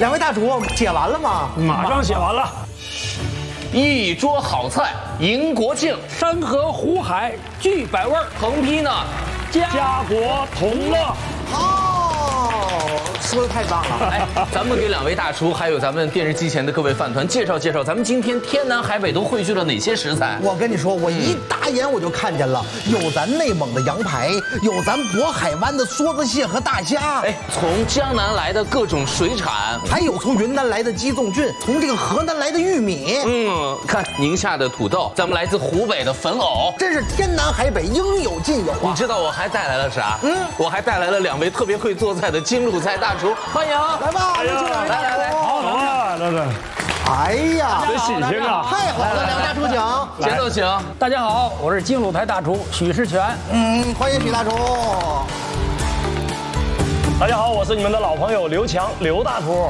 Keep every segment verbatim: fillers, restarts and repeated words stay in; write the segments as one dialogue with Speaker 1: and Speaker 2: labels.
Speaker 1: 两位大厨写完了吗？
Speaker 2: 马上写完了。
Speaker 3: 一桌好菜迎国庆，
Speaker 2: 山河湖海聚百味儿，
Speaker 3: 横批呢？
Speaker 2: 家国同乐。
Speaker 1: 哦，说的太棒了！
Speaker 3: 哎，咱们给两位大厨，还有咱们电视机前的各位饭团介绍介绍，咱们今天天南海北都汇聚了哪些食材？
Speaker 1: 我跟你说，我一打眼我就看见了，有咱内蒙的羊排，有咱渤海湾的梭子蟹和大虾，
Speaker 3: 哎，从江南来的各种水产，
Speaker 1: 还有从云南来的鸡枞菌，从这个河南来的玉米，
Speaker 3: 嗯，看宁夏的土豆，咱们来自湖北的粉藕，
Speaker 1: 真是天南海北应有尽有啊！
Speaker 3: 你知道我还带来了啥？
Speaker 1: 嗯，
Speaker 3: 我还带来了两位特别会做菜的京鲁菜大厨，欢迎，
Speaker 1: 来吧，
Speaker 2: 哎呀
Speaker 3: 来来来，
Speaker 2: 好啊，这是。
Speaker 1: 哎呀，
Speaker 2: 真新鲜啊！
Speaker 1: 太好了，两位大厨请，
Speaker 3: 节奏请。
Speaker 2: 大家好，我是京鲁台大厨许世全。
Speaker 1: 嗯，欢迎许大厨。
Speaker 2: 大家好，我是你们的老朋友刘强，刘大厨。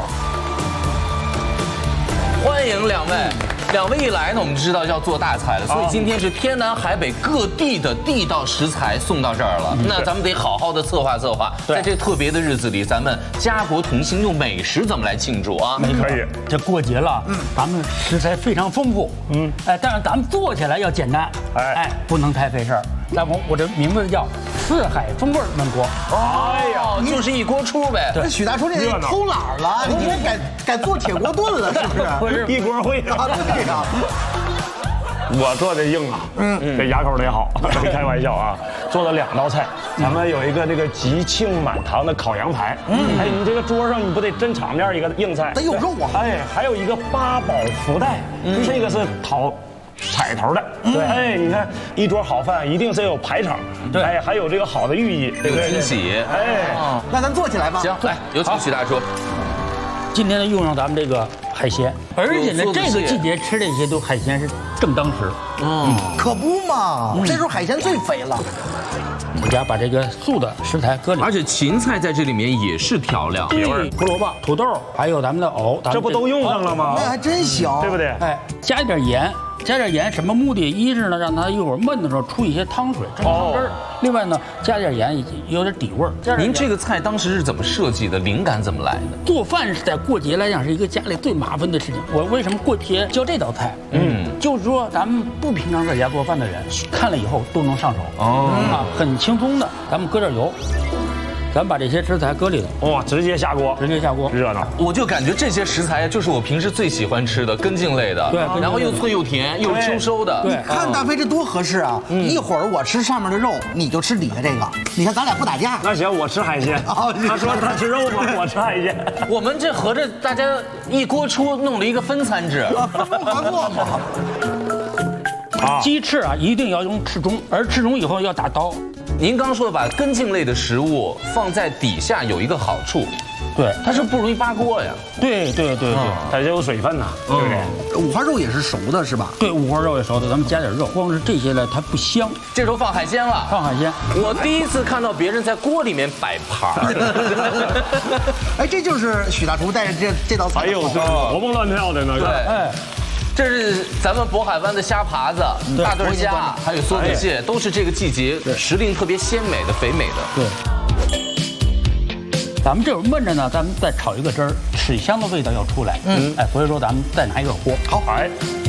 Speaker 3: 欢迎两位，两位一来呢，我们知道要做大菜了，所以今天是天南海北各地的地道食材送到这儿了。那咱们得好好的策划策划，在这特别的日子里，咱们家国同心，用美食怎么来庆祝啊？
Speaker 2: 没可以，
Speaker 4: 这过节了，嗯，咱们食材非常丰富，嗯，哎，但是咱们做起来要简单，
Speaker 2: 哎
Speaker 4: 哎，不能太费事儿。咱我我这名字叫四海风味焖锅。
Speaker 3: 哎呀，就是一锅出呗。
Speaker 1: 这许大厨这偷懒儿了，你今天改改做铁锅炖了，是不是？
Speaker 2: 不是一锅烩
Speaker 1: 啊，对呀。
Speaker 2: 我做的硬啊，嗯，这牙口得好，没开玩笑啊。做了两道菜，咱们有一个这个吉庆满堂的烤羊排，嗯，哎，你这个桌上你不得真场面一个硬菜，
Speaker 1: 得有肉啊。
Speaker 2: 哎，还有一个八宝福袋，这个是讨彩头的，对，哎，你看一桌好饭一定是有排场，对，哎，还有这个好的寓意，
Speaker 3: 这个惊喜，
Speaker 2: 哎，
Speaker 1: 那咱做起来吧。
Speaker 3: 行，来，有请许大厨。
Speaker 4: 今天呢，用上咱们这个海鲜，而且呢，这个季节吃这些都海鲜是正当时。
Speaker 1: 嗯，可不嘛，这时候海鲜最肥了。
Speaker 4: 我家把这个素的食材搁里，
Speaker 3: 而且芹菜在这里面也是调料，
Speaker 4: 对，胡萝卜、土豆，还有咱们的藕，
Speaker 2: 这不都用上了吗？
Speaker 1: 那还真行，
Speaker 2: 对不对？
Speaker 4: 哎，加一点盐。加点盐，什么目的？一是呢，让它一会儿焖的时候出一些汤水，蒸汤汁儿；另外呢，加点盐，有点底味儿。
Speaker 3: 您这个菜当时是怎么设计的？灵感怎么来的？
Speaker 4: 做饭是在过节来讲是一个家里最麻烦的事情。我为什么过节教这道菜？嗯，就是说咱们不平常在家做饭的人，看了以后都能上手。哦，啊，很轻松的。咱们搁点油。咱们把这些食材搁里头，
Speaker 2: 哇，直接下锅，
Speaker 4: 直接下锅，
Speaker 2: 热闹。
Speaker 3: 我就感觉这些食材就是我平时最喜欢吃的根茎类的，
Speaker 4: 对，
Speaker 3: 然后又脆又甜又秋收的。
Speaker 4: 对，
Speaker 1: 看大飞这多合适啊！一会儿我吃上面的肉，你就吃底下这个。你看咱俩不打架。
Speaker 2: 那行，我吃海鲜。他说他吃肉嘛，我吃海鲜。
Speaker 3: 我们这合着大家一锅出，弄了一个分餐制，
Speaker 1: 分不合作嘛。
Speaker 4: 啊，鸡翅啊一定要用翅中，而翅中以后要打刀。
Speaker 3: 您刚说把根茎类的食物放在底下有一个好处，
Speaker 4: 对，
Speaker 3: 它是不容易扒锅呀。
Speaker 4: 对对对对，
Speaker 2: 它就有水分呐，对不对？
Speaker 1: 五花肉也是熟的，是吧？
Speaker 4: 对，五花肉也熟的，咱们加点肉，光是这些呢它不香。
Speaker 3: 这时候放海鲜了，
Speaker 4: 放海鲜。
Speaker 3: 我第一次看到别人在锅里面摆盘儿。
Speaker 1: 哎，这就是许大厨带着这这道菜。
Speaker 2: 哎呦，这活蹦乱跳的那个。
Speaker 3: 对，哎。这是咱们渤海湾的虾爬子、大对虾，还有梭子蟹，都是这个季节时令特别鲜美的、肥美的。
Speaker 4: 对，咱们这会儿焖着呢，咱们再炒一个汁儿，豉香的味道要出来。嗯，哎，所以说咱们再拿一个锅。
Speaker 1: 好，
Speaker 2: 哎，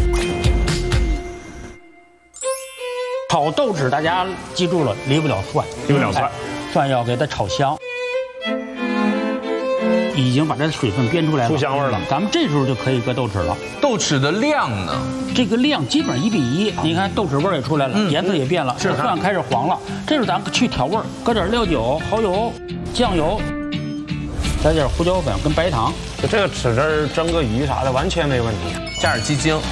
Speaker 4: 炒豆豉，大家记住了，离不了蒜，
Speaker 2: 离不了蒜，
Speaker 4: 蒜要给它炒香。已经把这水分煸出来了，
Speaker 2: 出香味了。
Speaker 4: 咱们这时候就可以搁豆豉了。
Speaker 3: 豆豉的量呢？
Speaker 4: 这个量基本上一比一。你看豆豉味儿也出来了，颜色也变了，是蒜开始黄了。这时候咱们去调味儿，搁点料酒、蚝油、酱油，加点胡椒粉跟白糖。
Speaker 2: 就这个豉汁儿蒸个鱼啥的完全没问题。
Speaker 3: 加点鸡精。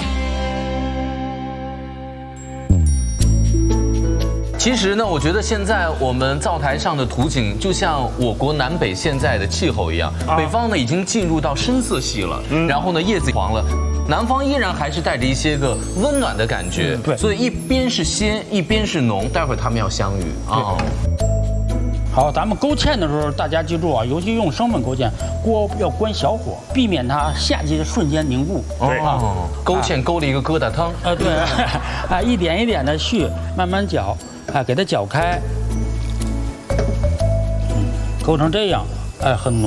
Speaker 3: 其实呢，我觉得现在我们灶台上的图景就像我国南北现在的气候一样，北方呢已经进入到深色系了，然后呢叶子黄了，南方依然还是带着一些个温暖的感觉，对，所以一边是鲜，一边是浓，待会儿他们要相遇啊。
Speaker 4: 好，咱们勾芡的时候，大家记住啊，尤其用生粉勾芡，锅要关小火，避免它下去的瞬间凝固。
Speaker 2: 对
Speaker 3: 啊，勾芡勾了一个疙瘩汤。
Speaker 4: 呃，对，啊，一点一点的续，慢慢搅，啊，给它搅开，嗯，勾成这样，哎，很浓。